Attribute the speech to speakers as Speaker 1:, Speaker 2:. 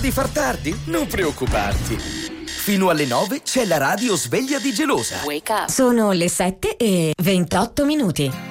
Speaker 1: di far tardi? Non preoccuparti. Fino alle 9 c'è la radio sveglia di Gelosa.
Speaker 2: Sono le 7:28.